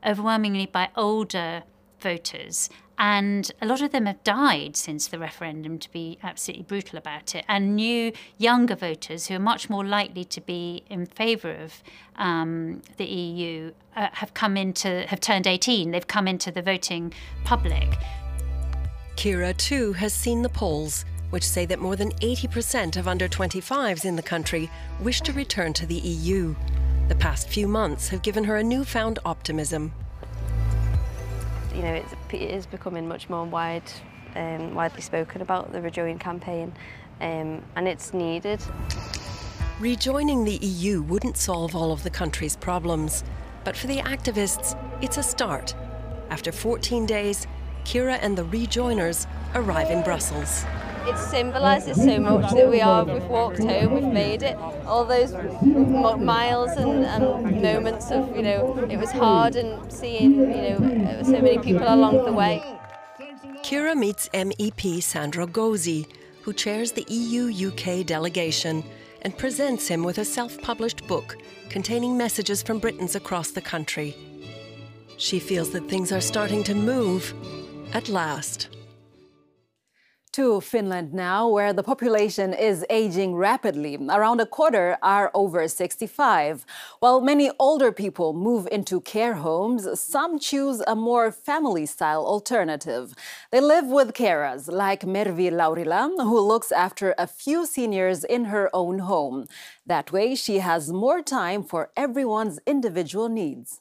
overwhelmingly by older voters. And a lot of them have died since the referendum, to be absolutely brutal about it. And new, younger voters who are much more likely to be in favour of the EU have turned 18. They've come into the voting public. Kira, too, has seen the polls, which say that more than 80% of under-25s in the country wish to return to the EU. The past few months have given her a newfound optimism. You know, it is becoming much more widely spoken about, the Rejoin campaign, and it's needed. Rejoining the EU wouldn't solve all of the country's problems, but for the activists, it's a start. After 14 days, Kira and the rejoiners arrive in Brussels. It symbolises so much that we've walked home, we've made it. All those miles and moments of, you know, it was hard, and seeing, you know, so many people along the way. Kira meets MEP Sandro Gozzi, who chairs the EU-UK delegation, and presents him with a self-published book containing messages from Britons across the country. She feels that things are starting to move at last. To Finland now, where the population is aging rapidly. Around a quarter are over 65. While many older people move into care homes, some choose a more family-style alternative. They live with carers like Mervi Laurila, who looks after a few seniors in her own home. That way, she has more time for everyone's individual needs.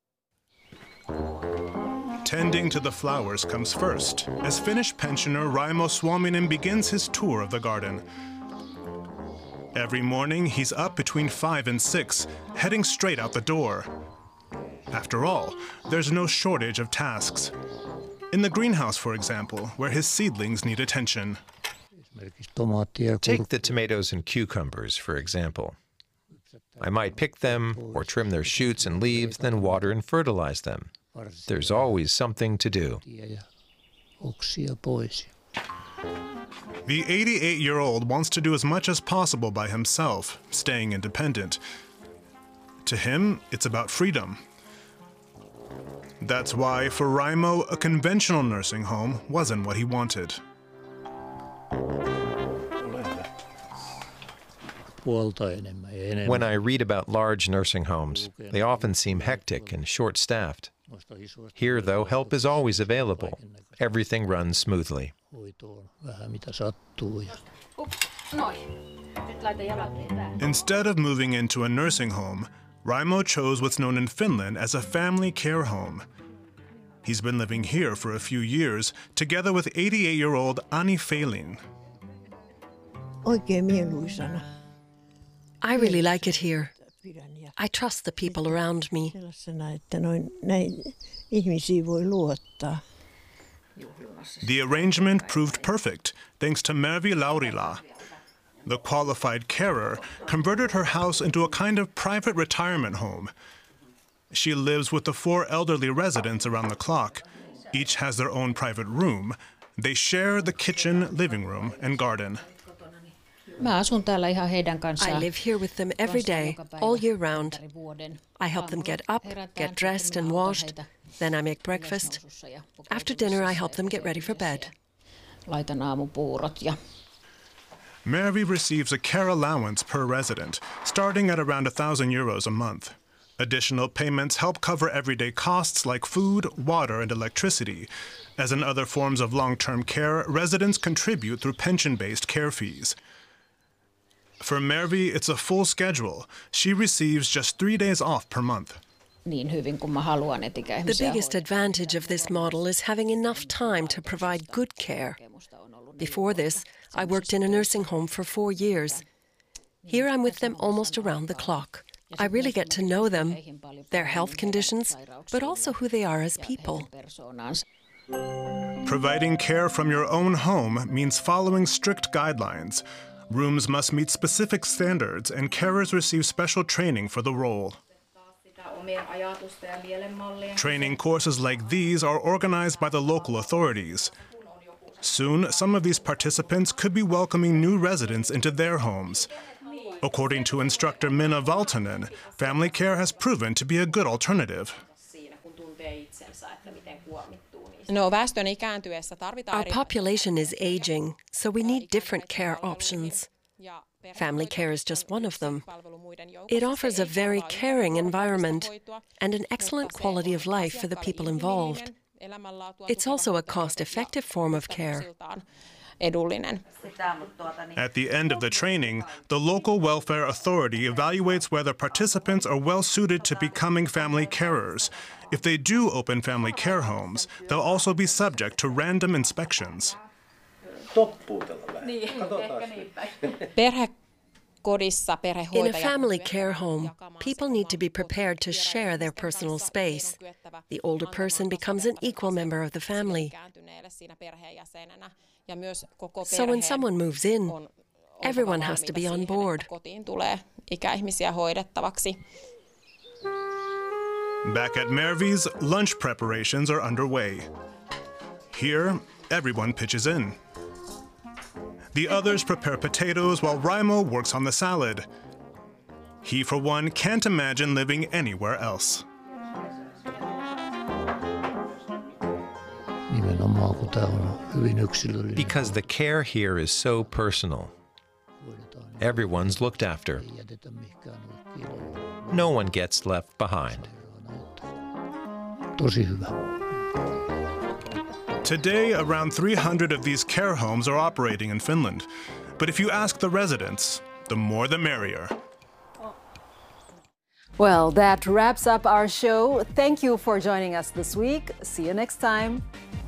Tending to the flowers comes first, as Finnish pensioner Raimo Suominen begins his tour of the garden. Every morning, he's up between 5 and 6, heading straight out the door. After all, there's no shortage of tasks. In the greenhouse, for example, where his seedlings need attention. Take the tomatoes and cucumbers, for example. I might pick them or trim their shoots and leaves, then water and fertilize them. There's always something to do. The 88-year-old wants to do as much as possible by himself, staying independent. To him, it's about freedom. That's why, for Raimo, a conventional nursing home wasn't what he wanted. When I read about large nursing homes, they often seem hectic and short-staffed. Here, though, help is always available. Everything runs smoothly. Instead of moving into a nursing home, Raimo chose what's known in Finland as a family care home. He's been living here for a few years, together with 88-year-old Ani Feilin. I really like it here. I trust the people around me. The arrangement proved perfect, thanks to Mervi Laurila. The qualified carer converted her house into a kind of private retirement home. She lives with the 4 elderly residents around the clock. Each has their own private room. They share the kitchen, living room, and garden. I live here with them every day, all year round. I help them get up, get dressed and washed. Then I make breakfast. After dinner, I help them get ready for bed. Mervi receives a care allowance per resident, starting at around €1,000 a month. Additional payments help cover everyday costs like food, water, and electricity. As in other forms of long-term care, residents contribute through pension-based care fees. For Mervi, it's a full schedule. She receives just 3 days off per month. The biggest advantage of this model is having enough time to provide good care. Before this, I worked in a nursing home for 4 years. Here I'm with them almost around the clock. I really get to know them, their health conditions, but also who they are as people. Providing care from your own home means following strict guidelines. Rooms must meet specific standards, and carers receive special training for the role. Training courses like these are organized by the local authorities. Soon, some of these participants could be welcoming new residents into their homes. According to instructor Minna Valtonen, family care has proven to be a good alternative. No, väestön ikääntyessä tarvitaan Our population is aging, so we need different care options. Family care is just one of them. It offers a very caring environment and an excellent quality of life for the people involved. It's also a cost-effective form of care. At the end of the training, the local welfare authority evaluates whether participants are well suited to becoming family carers. If they do open family care homes, they'll also be subject to random inspections. In a family care home, people need to be prepared to share their personal space. The older person becomes an equal member of the family. So when someone moves in, everyone has to be on board. Back at Mervi's, lunch preparations are underway. Here, everyone pitches in. The others prepare potatoes while Raimo works on the salad. He, for one, can't imagine living anywhere else. Because the care here is so personal. Everyone's looked after. No one gets left behind. Today, around 300 of these care homes are operating in Finland. But if you ask the residents, the more the merrier. Well, that wraps up our show. Thank you for joining us this week. See you next time.